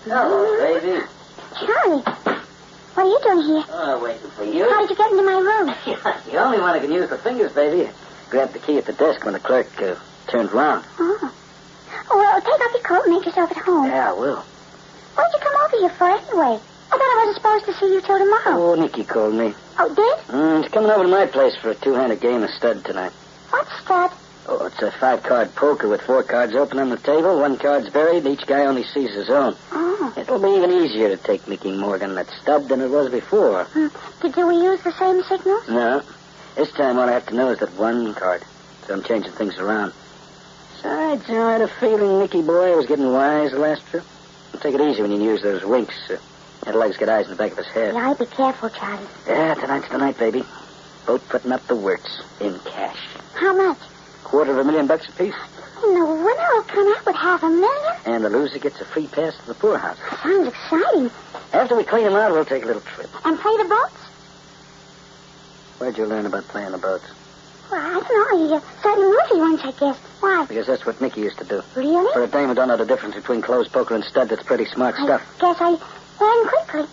Hello, baby. Charlie, what are you doing here? Oh, waiting for you. How did you get into my room? The only one who can use the fingers, baby. Grabbed the key at the desk when the clerk turned round. Oh. Well, take off your coat and make yourself at home. Yeah, I will. What did you come over here for anyway? I thought I wasn't supposed to see you till tomorrow. Oh, Nicky called me. Oh, did? She's coming over to my place for a two-handed game of stud tonight. What stud? Oh, it's a 5-card poker with 4 cards open on the table. 1 card's buried. Each guy only sees his own. Oh. It'll be even easier to take Nicky Morgan that stud than it was before. Did we use the same signals? No. This time all I have to know is that 1 card. So I'm changing things around. Besides, I had a feeling Nicky boy was getting wise the last trip. Take it easy when you use those winks. That legs get eyes in the back of his head. Yeah, be careful, Charlie. Yeah, tonight's the night, baby. Both putting up the works in cash. How much? $250,000 apiece. And the winner will come out with $500,000? And the loser gets a free pass to the poorhouse. Sounds exciting. After we clean them out, we'll take a little trip. And play the boats? Where'd you learn about playing the boats? Well, I don't know. He started movie once, I guess. Why? Because that's what Nicky used to do. Really? For a dame who don't know the difference between closed poker and stud, that's pretty smart stuff. Guess I learned quickly.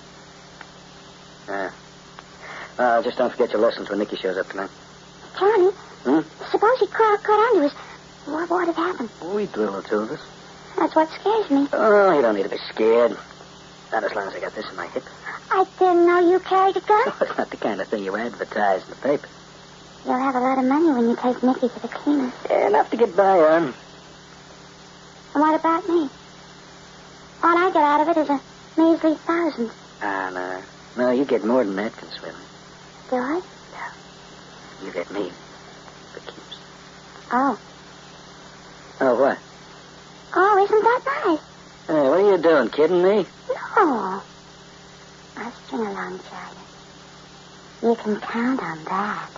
Yeah. Just don't forget your lessons when Nicky shows up tonight. Charlie, suppose he caught onto us. What would have happened? We drill the two of us. That's what scares me. Oh, you don't need to be scared. Not as long as I got this in my hip. I didn't know you carried a gun. It's not the kind of thing you advertise in the paper. You'll have a lot of money when you take Nicky to the cleaners. Yeah, enough to get by on. And what about me? All I get out of it is a measly $1,000. No. No, you get more than that, Consuelo. Do I? No. You get me. For keeps. Oh. Oh, what? Oh, isn't that nice? Hey, what are you doing, kidding me? No. I'll string along, Charlie. You can count on that.